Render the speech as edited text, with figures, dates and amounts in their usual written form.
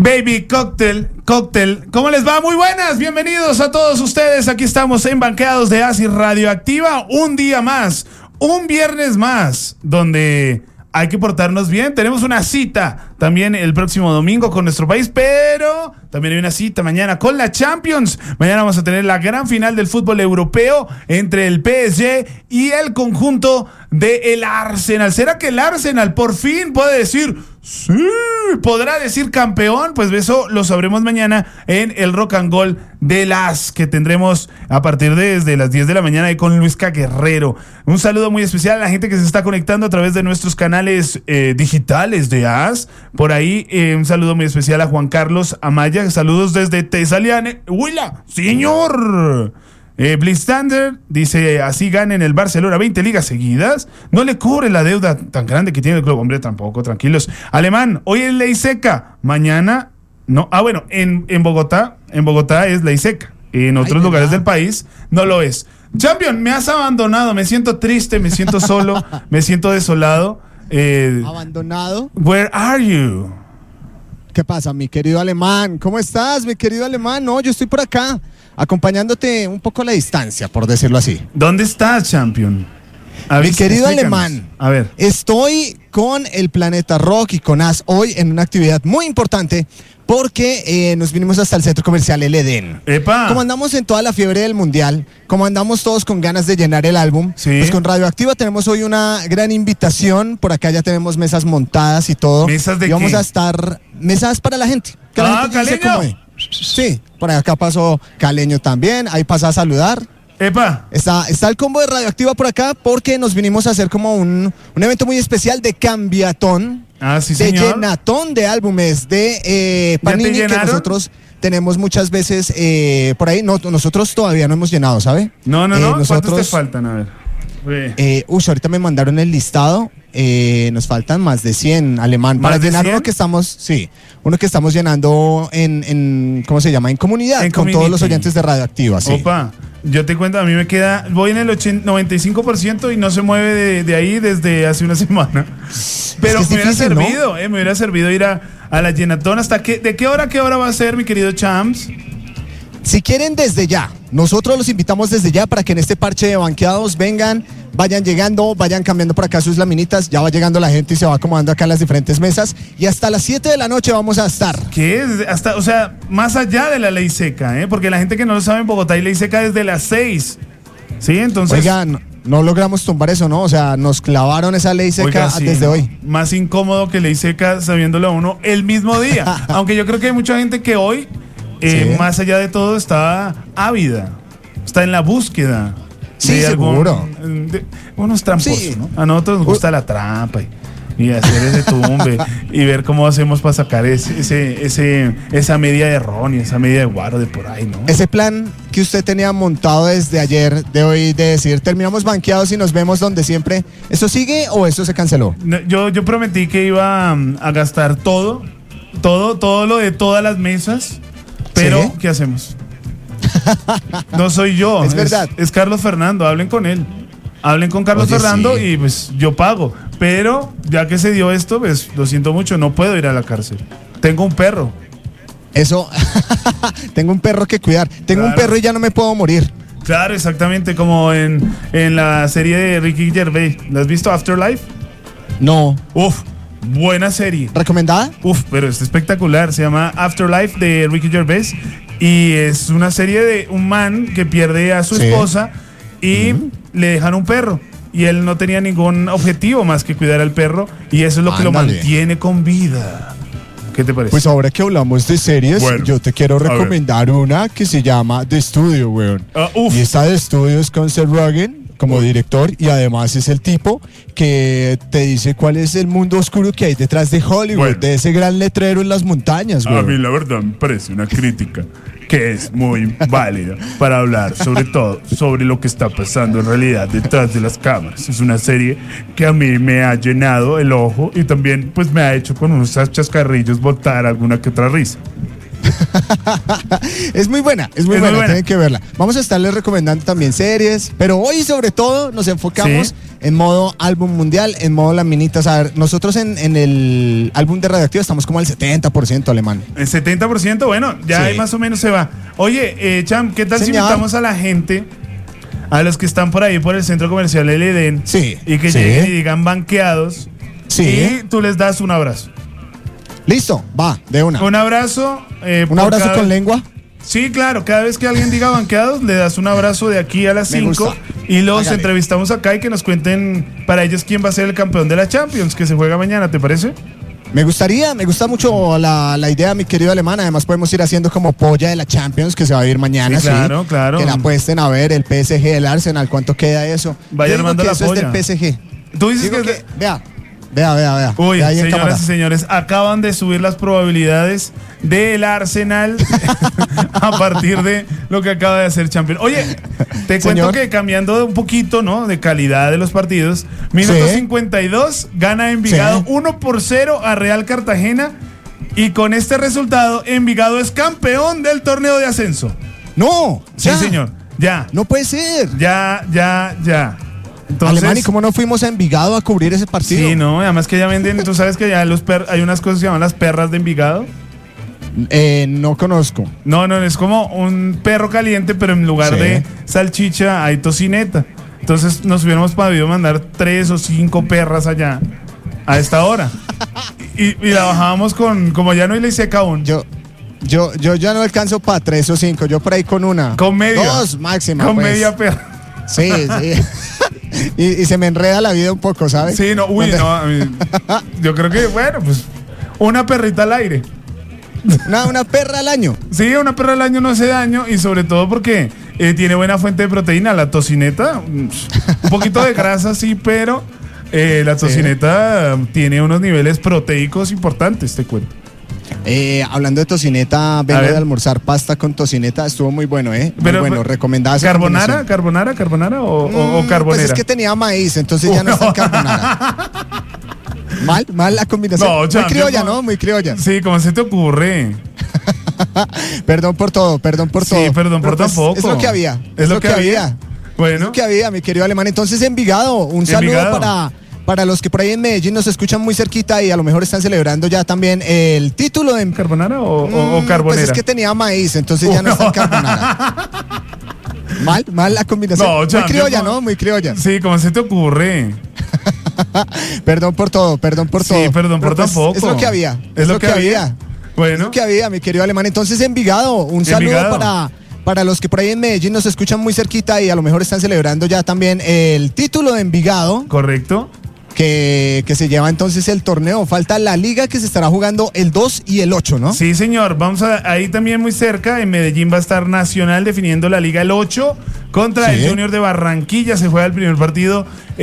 Baby Cóctel. ¿Cómo les va? Muy buenas, bienvenidos a todos ustedes. Aquí estamos en Banqueados de Acid Radioactiva. Un día más, un viernes más, donde hay que portarnos bien. Tenemos una cita también el próximo domingo con nuestro país, pero también hay una cita mañana con la Champions. Mañana vamos a tener la gran final del fútbol europeo entre el PSG y el conjunto del Arsenal. ¿Será que el Arsenal por fin puede decir sí? ¿Podrá decir campeón? Pues eso lo sabremos mañana en el Rock and Roll de las que tendremos a partir de desde las 10 de la mañana ahí con Luisca Guerrero. Un saludo muy especial a la gente que se está conectando a través de nuestros canales digitales de AS. Por ahí un saludo muy especial a Juan Carlos Amaya. Saludos desde Tesaliane. ¡Huila! ¡Señor! Blitz Thunder dice, así gana en el Barcelona 20 ligas seguidas, no le cubre la deuda tan grande que tiene el club. Hombre, tampoco, tranquilos. Alemán, hoy es ley seca, mañana no. Bueno, en Bogotá es ley seca. En otros lugares del país no lo es. Champion, me has abandonado, me siento triste, me siento solo, me siento desolado. ¿Abandonado? Where are you? ¿Qué pasa, mi querido Alemán? ¿Cómo estás, mi querido Alemán? No, yo estoy por acá, acompañándote un poco a la distancia, por decirlo así. ¿Dónde estás, Champion? Mi querido Alemán, a ver. Estoy con el Planeta Rock y con AS hoy en una actividad muy importante porque nos vinimos hasta el centro comercial El Edén. ¡Epa! Como andamos en toda la fiebre del mundial, como andamos todos con ganas de llenar el álbum, sí. Pues con Radioactiva tenemos hoy una gran invitación. Por acá ya tenemos mesas montadas y todo. ¿Mesas de y vamos qué? a estar mesas para la gente. Que la gente dice ¿Caleño? Sí, por acá pasó Caleño también, ahí pasa a saludar. ¡Epa! Está el combo de Radioactiva por acá porque nos vinimos a hacer como un evento muy especial de cambiatón. Ah, sí, de señor. llenatón de álbumes de Panini, que nosotros tenemos muchas veces por ahí. No, nosotros todavía no hemos llenado, ¿sabe? No. Nosotros, ¿Cuántos te faltan? A ver. Ahorita me mandaron el listado. Nos faltan más de 100, Alemán. Para llenar 100? Uno que estamos llenando en ¿cómo se llama? En comunidad, con todos los oyentes de Radioactiva. Sí. Opa, yo te cuento, a mí me queda, voy en el 95% y no se mueve de ahí desde hace una semana. Pero es que me hubiera servido, ¿no? Me hubiera servido ir a la llenatón. ¿De qué hora va a ser, mi querido Champs? Si quieren, desde ya. Nosotros los invitamos desde ya para que en este parche de banqueados vengan, vayan llegando, vayan cambiando por acá sus laminitas. Ya va llegando la gente y se va acomodando acá en las diferentes mesas. Y hasta las 7 de la noche vamos a estar. ¿Qué es? O sea, más allá de la ley seca, porque la gente que no lo sabe, en Bogotá hay ley seca desde las 6. ¿Sí? Entonces. Oigan, no logramos tumbar eso, ¿no? O sea, nos clavaron esa ley seca desde hoy. Más incómodo que ley seca sabiéndolo a uno el mismo día. Aunque yo creo que hay mucha gente que hoy, más allá de todo, está ávida. Está en la búsqueda. Sí, seguro. Unos tramposos, sí. ¿No? A nosotros nos gusta la trampa y hacer ese tumbe y ver cómo hacemos para sacar esa media de ron y esa media de guaro de por ahí, ¿no? Ese plan que usted tenía montado desde ayer, de hoy, de decir, terminamos banqueados y nos vemos donde siempre, ¿eso sigue o eso se canceló? No, yo prometí que iba a gastar todo lo de todas las mesas, pero ¿sí? ¿Qué hacemos? No soy yo, es verdad. Es Carlos Fernando, hablen con él. Hablen con Carlos Fernando, sí. Y pues yo pago. Pero ya que se dio esto, pues lo siento mucho, no puedo ir a la cárcel. Tengo un perro. Eso, tengo un perro que cuidar. Tengo un perro y ya no me puedo morir. Claro, exactamente, como en la serie de Ricky Gervais. ¿La has visto, Afterlife? No. Uf, buena serie. ¿Recomendada? Uf, pero es espectacular. Se llama Afterlife de Ricky Gervais. Y es una serie de un man que pierde a su esposa y le dejan un perro. Y él no tenía ningún objetivo más que cuidar al perro. Y eso es lo que lo mantiene con vida. ¿Qué te parece? Pues ahora que hablamos de series, bueno, yo te quiero recomendar una que se llama The Studio, weón. Y esta The Studio es con Seth Rogen como director, y además es el tipo que te dice cuál es el mundo oscuro que hay detrás de Hollywood, de ese gran letrero en las montañas, weón. A mí la verdad me parece una crítica que es muy válida para hablar sobre todo sobre lo que está pasando en realidad detrás de las cámaras. Es una serie que a mí me ha llenado el ojo y también pues me ha hecho con unos chascarrillos botar alguna que otra risa. Es muy buena, tienen que verla. Vamos a estarles recomendando también series, pero hoy sobre todo nos enfocamos en modo álbum mundial, en modo laminitas. A ver, nosotros en el álbum de Radioactiva estamos como al 70%, Alemán. El 70%, bueno, ya ahí más o menos se va. Oye, Cham, ¿qué tal si invitamos a la gente, a los que están por ahí por el centro comercial El Edén, y que lleguen y digan banqueados, y tú les das un abrazo? Listo, va, de una. Un abrazo. ¿Un abrazo con lengua? Sí, claro, cada vez que alguien diga banqueados, le das un abrazo de aquí a las 5 y los entrevistamos acá y que nos cuenten para ellos quién va a ser el campeón de la Champions, que se juega mañana, ¿te parece? Me gusta mucho la idea, mi querido Alemán. Además podemos ir haciendo como polla de la Champions que se va a ir mañana. Sí, claro. Que la apuesten a ver, el PSG, el Arsenal, ¿cuánto queda eso? Vaya armando la polla. Es del PSG. Tú dices que Vea. Uy, señoras y señores, acaban de subir las probabilidades del Arsenal a partir de lo que acaba de hacer Champions. Oye, te cuento que cambiando un poquito, ¿no?, de calidad de los partidos, minuto 52, gana Envigado 1-0 a Real Cartagena, y con este resultado Envigado es campeón del torneo de ascenso. No, sí, señor, ya. No puede ser. Ya. Entonces, Alemán, ¿y cómo no fuimos a Envigado a cubrir ese partido? Sí, no, además que ya venden, tú sabes que ya hay unas cosas que se llaman las perras de Envigado. No conozco. No, es como un perro caliente, pero en lugar de salchicha hay tocineta. Entonces nos hubiéramos podido mandar 3 o 5 perras allá a esta hora. y la bajábamos como ya no hay ley seca aún. Yo ya no alcanzo para 3 o 5, yo por ahí con una. Con media. 2 máxima. Con media perra. Sí. Y se me enreda la vida un poco, ¿sabes? Sí, no, yo creo que, bueno, pues una perrita al aire. Una perra al año. Sí, una perra al año no hace daño, y sobre todo porque tiene buena fuente de proteína. La tocineta, un poquito de grasa, sí, pero la tocineta tiene unos niveles proteicos importantes, te cuento. Hablando de tocineta, vengo de almorzar pasta con tocineta, estuvo muy bueno, muy bueno, recomendada. ¿Carbonara o carbonera? Pues es que tenía maíz, entonces ya no está en carbonara. Mal la combinación. No, muy criolla, ¿no? Muy criolla. Sí, ¿cómo se te ocurre? Perdón por todo. Sí, perdón por tampoco. Es lo que había. Es lo que había. Bueno. Es lo que había, mi querido Alemán. Entonces, Envigado, un saludo para los que por ahí en Medellín nos escuchan muy cerquita y a lo mejor están celebrando ya también el título de... ¿Carbonara o carbonera? Pues es que tenía maíz, entonces ya no está en carbonara. Mal la combinación. No, muy criolla, ¿no? Muy criolla. Sí, ¿cómo se te ocurre? Perdón por todo. Sí, perdón por tampoco. Es lo que había. Es lo que había. Bueno. Es lo que había, mi querido Alemán. Entonces, Envigado, un saludo para los que por ahí en Medellín nos escuchan muy cerquita y a lo mejor están celebrando ya también el título de Envigado. Correcto. Que se lleva entonces el torneo. Falta la liga que se estará jugando el 2 y el 8, ¿no? Sí, señor. Vamos ahí también muy cerca. En Medellín va a estar Nacional definiendo la liga el 8 contra el Junior de Barranquilla. Se juega el primer partido